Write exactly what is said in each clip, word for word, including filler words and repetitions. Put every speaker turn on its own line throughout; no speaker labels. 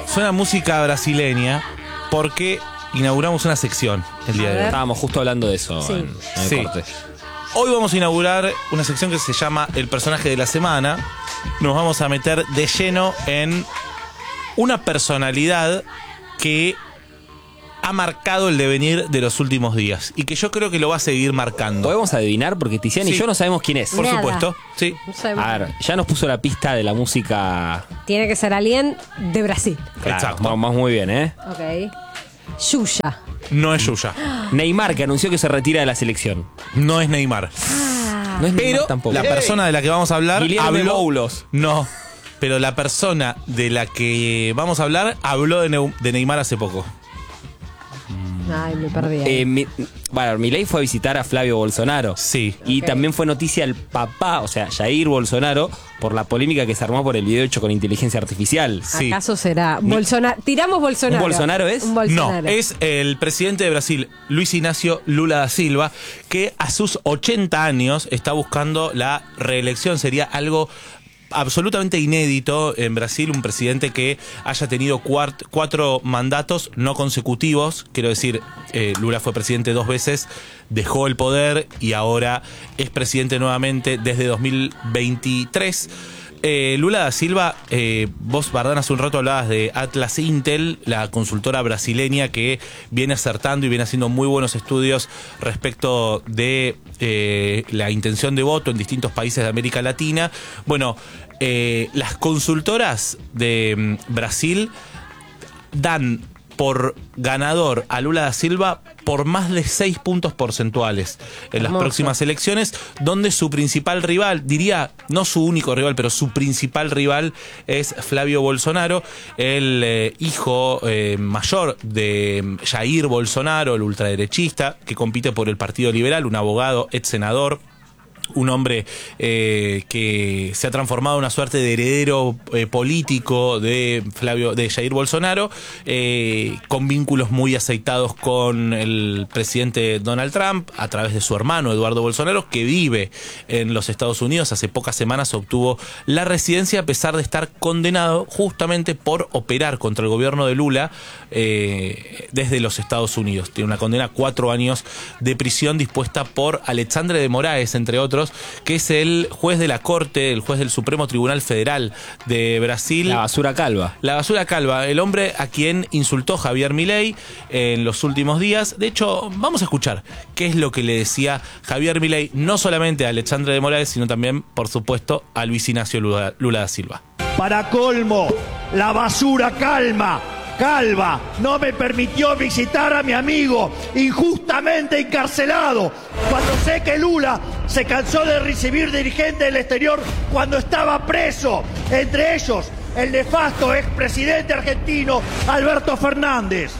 suena música brasileña porque inauguramos una sección el día de hoy.
Estábamos justo hablando de eso
Sí.
en, en el
Sí.
corte.
Hoy vamos a inaugurar una sección que se llama El Personaje de la Semana. Nos vamos a meter de lleno en una personalidad que ha marcado el devenir de los últimos días y que yo creo que lo va a seguir marcando.
Podemos adivinar porque Tiziana
Sí.
y yo no sabemos quién es.
Por
Nada.
supuesto, sí.
No sabemos.
A ver, ya nos puso la pista de la música.
Tiene que ser alguien de Brasil.
Claro,
Exacto.
vamos muy bien, ¿eh?
Ok. Yuya.
No es Yuya,
Neymar, que anunció que se retira de la selección.
no es Neymar.
No es Neymar
Pero
tampoco.
la persona de la que vamos a hablar
Guillermo
habló...
Boulos.
No, pero la persona de la que vamos a hablar habló de, Neu- de Neymar hace poco.
Ay, me perdí. ahí.
Eh, mi, bueno, Milei fue a visitar a Flavio Bolsonaro.
Sí.
Y
Ok.
también fue noticia el papá, o sea, Jair Bolsonaro, por la polémica que se armó por el video hecho con inteligencia artificial.
sí.
¿Acaso será Bolsonaro? Tiramos Bolsonaro.
¿Un Bolsonaro es?
Un
No,
Bolsonaro.
es el presidente de Brasil, Luis Ignacio Lula da Silva, que a sus ochenta años está buscando la reelección. Sería algo absolutamente inédito en Brasil, un presidente que haya tenido cuart- cuatro mandatos no consecutivos. Quiero decir, eh, Lula fue presidente dos veces, dejó el poder y ahora es presidente nuevamente desde dos mil veintitrés. Eh, Lula da Silva, eh, vos, Bardán, hace un rato hablabas de Atlas Intel, la consultora brasileña que viene acertando y viene haciendo muy buenos estudios respecto de eh, la intención de voto en distintos países de América Latina. Bueno, eh, las consultoras de mm, Brasil dan por ganador a Lula da Silva por más de seis puntos porcentuales en las
Hermoso.
próximas elecciones, donde su principal rival, diría no su único rival, pero su principal rival es Flavio Bolsonaro, el eh, hijo eh, mayor de Jair Bolsonaro, el ultraderechista, que compite por el Partido Liberal, un abogado, ex senador. Un hombre eh, que se ha transformado en una suerte de heredero eh, político de Flavio, de Jair Bolsonaro, eh, con vínculos muy aceitados con el presidente Donald Trump, a través de su hermano Eduardo Bolsonaro, que vive en los Estados Unidos. Hace pocas semanas obtuvo la residencia a pesar de estar condenado justamente por operar contra el gobierno de Lula eh, desde los Estados Unidos. Tiene una condena a cuatro años de prisión dispuesta por Alexandre de Moraes, entre otros, que es el juez de la Corte, el juez del Supremo Tribunal Federal de Brasil.
La basura calva.
La basura calva, el hombre a quien insultó Javier Milei en los últimos días. De hecho, vamos a escuchar qué es lo que le decía Javier Milei, no solamente a Alexandre de Moraes, sino también, por supuesto, a Luis Ignacio Lula, Lula da Silva.
Para colmo, la basura calma, calva, no me permitió visitar a mi amigo injustamente encarcelado, cuando sé que Lula se cansó de recibir dirigentes del exterior cuando estaba preso, entre ellos el nefasto expresidente argentino Alberto Fernández.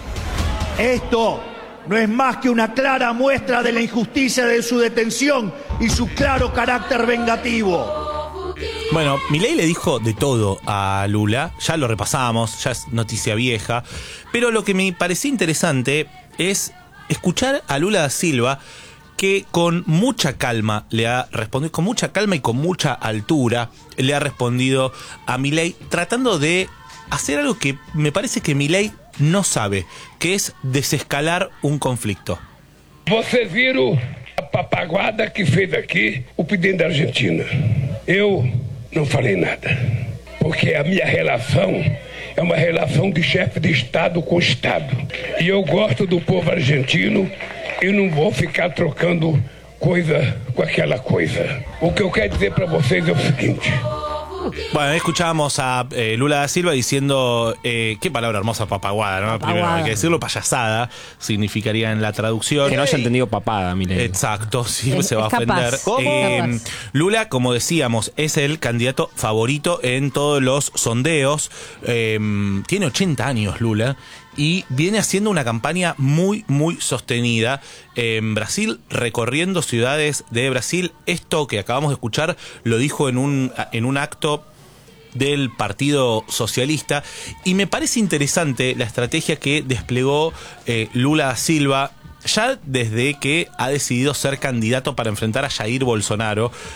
Esto no es más que una clara muestra de la injusticia de su detención y su claro carácter vengativo.
Bueno, Milei le dijo de todo a Lula, ya lo repasamos, ya es noticia vieja, pero lo que me parecía interesante es escuchar a Lula da Silva, que con mucha calma le ha respondido, con mucha calma y con mucha altura le ha respondido a Milei, tratando de hacer algo que me parece que Milei no sabe, que es desescalar un conflicto.
Vocês viram a papaguada que fez aqui o presidente da Argentina. Eu não falei nada, porque a minha relação é uma relação de chefe de Estado com Estado. E eu gosto do povo argentino e não vou ficar trocando coisa com aquela coisa. O que eu quero dizer para vocês é o seguinte...
Bueno, escuchábamos a eh, Lula da Silva diciendo, eh, qué palabra hermosa, papaguada, ¿no? Primero hay que decirlo, payasada, significaría en la traducción.
Que no haya entendido papada, Milei.
Exacto, sí,
Es-
se va
es
a ofender.
capaz. ¿Cómo?
Eh,
Capaz.
Lula, como decíamos, es el candidato favorito en todos los sondeos. Eh, tiene ochenta años Lula y viene haciendo una campaña muy, muy sostenida en Brasil, recorriendo ciudades de Brasil. Esto que acabamos de escuchar lo dijo en un, en un acto del Partido Socialista, y me parece interesante la estrategia que desplegó eh, Lula da Silva ya desde que ha decidido ser candidato para enfrentar a Jair Bolsonaro.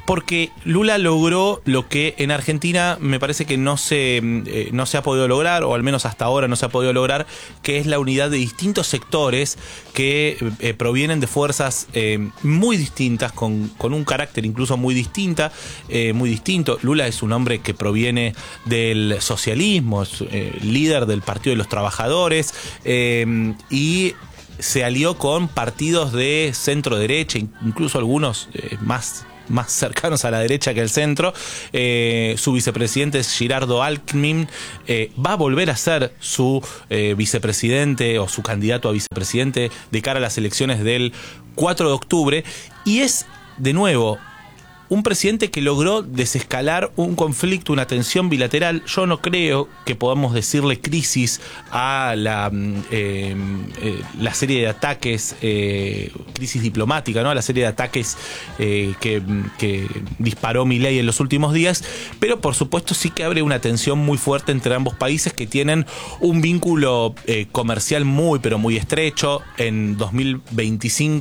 porque Lula logró lo que en Argentina me parece que no se, eh, no se ha podido lograr, o al menos hasta ahora no se ha podido lograr, que es la unidad de distintos sectores que eh, provienen de fuerzas eh, muy distintas, con, con un carácter incluso muy distinta, eh, muy distinto. Lula es un hombre que proviene del socialismo, es eh, líder del Partido de los Trabajadores, eh, y se alió con partidos de centro derecha, incluso algunos eh, más, más cercanos a la derecha que al centro. Eh, su vicepresidente es Girardo Alckmin, eh, va a volver a ser su eh, vicepresidente o su candidato a vicepresidente de cara a las elecciones del cuatro de octubre, y es de nuevo un presidente que logró desescalar un conflicto, una tensión bilateral. Yo no creo que podamos decirle crisis a la, eh, eh, la serie de ataques, eh, crisis diplomática, ¿no? A la serie de ataques eh, que, que disparó Milei en los últimos días, pero por supuesto sí que abre una tensión muy fuerte entre ambos países que tienen un vínculo eh, comercial muy, pero muy estrecho. En dos mil veinticinco